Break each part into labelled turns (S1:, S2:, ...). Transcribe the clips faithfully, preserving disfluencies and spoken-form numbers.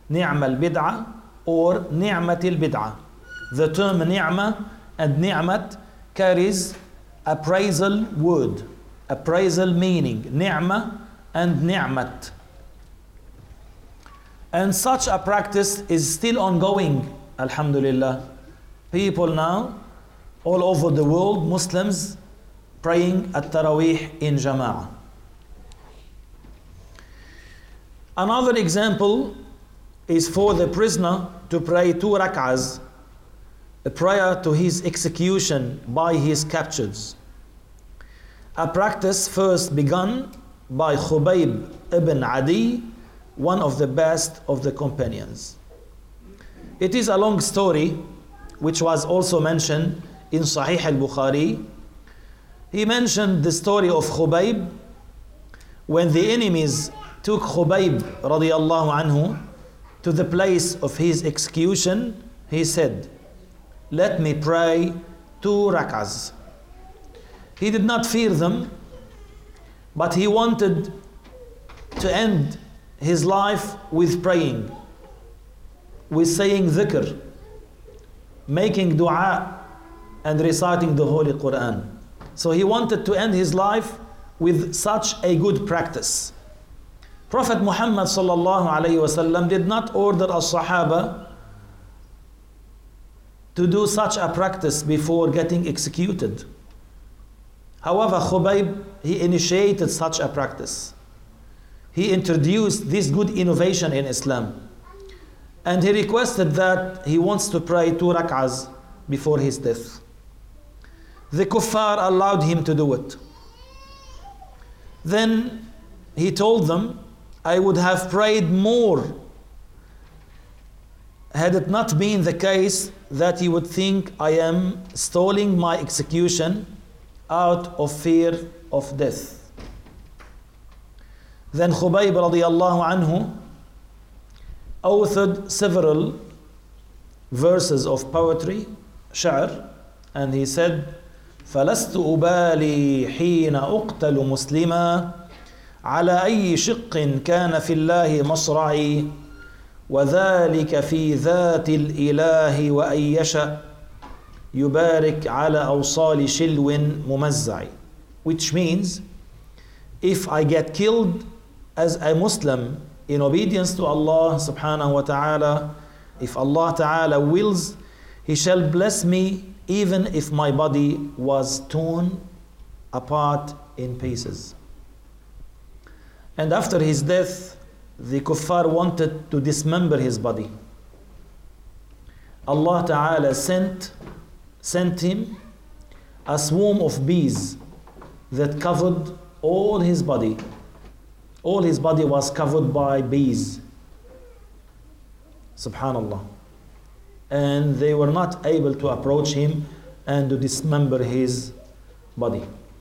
S1: نعم البدعة or نعمة البدعة. The term نعمة and نعمة carries appraisal word, appraisal meaning, نعمة and نعمة. And such a practice is still ongoing, alhamdulillah. People now, all over the world, Muslims praying at Taraweeh in Jama'ah. Another example is for the prisoner to pray two rak'ahs, a prayer to his execution by his captors. A practice first begun by Khubayb ibn Adi, one of the best of the companions. It is a long story which was also mentioned in Sahih al-Bukhari. He mentioned the story of Khubayb when the enemies took Khubayb radiyallahu anhu to the place of his execution. He said, "Let me pray two rak'ahs." He did not fear them, but he wanted to end his life with praying, with saying dhikr, making dua and reciting the Holy Quran. So he wanted to end his life with such a good practice. Prophet Muhammad sallallahu alayhi wasallam did not order a Sahaba to do such a practice before getting executed. However, Khubayb, he initiated such a practice. He introduced this good innovation in Islam. And he requested that he wants to pray two rak'ahs before his death. The kuffar allowed him to do it. Then he told them, "I would have prayed more had it not been the case that you would think I am stalling my execution out of fear of death." Then Khubayb radiyallahu anhu authored several verses of poetry, sha'r, and he said, فَلَسْتُ أُبَالِي حِينَ أُقْتَلُ مُسْلِمًا على أي شق كان في الله مصرعي وذلك في ذات الإله وأن يشأ يبارك على أوصال شلو ممزع. Which means, if I get killed as a Muslim in obedience to Allah subhanahu wa ta'ala, if Allah ta'ala wills, He shall bless me even if my body was torn apart in pieces. And after his death, the kuffar wanted to dismember his body. Allah Ta'ala sent, sent him a swarm of bees that covered all his body. All his body was covered by bees. Subhanallah. And they were not able to approach him and to dismember his body.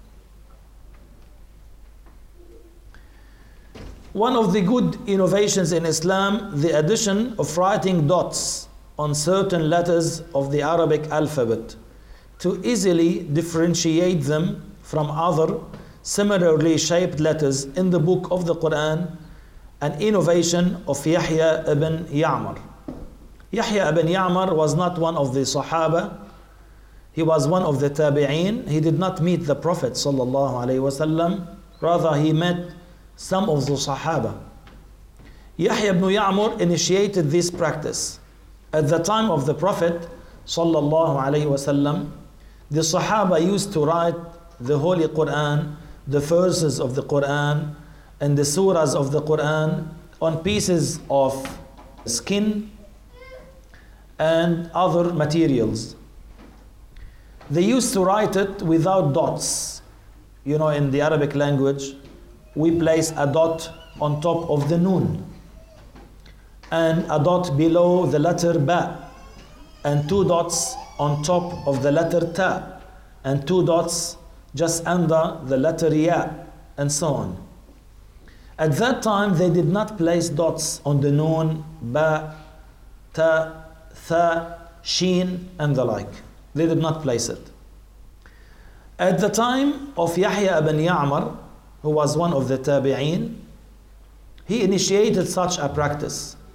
S1: One of the good innovations in Islam, the addition of writing dots on certain letters of the Arabic alphabet to easily differentiate them from other similarly shaped letters in the book of the Quran, an innovation of Yahya ibn Ya'mar. Yahya ibn Ya'mar was not one of the Sahaba. He was one of the Tabi'een. He did not meet the Prophet sallallahu alaihi wasallam. Rather, he met some of the Sahaba. Yahya ibn Ya'mar initiated this practice. At the time of the Prophet sallallahu alaihi wasallam, the Sahaba used to write the Holy Quran, the verses of the Quran, and the surahs of the Quran on pieces of skin and other materials. They used to write it without dots. You know, in the Arabic language, we place a dot on top of the noon, and a dot below the letter ba, and two dots on top of the letter ta, and two dots just under the letter ya, and so on. At that time, they did not place dots on the noon, ba, ta, tha, sheen, and the like. They did not place it. At the time of Yahya ibn Ya'mar, who was one of the Tabi'een, he initiated such a practice.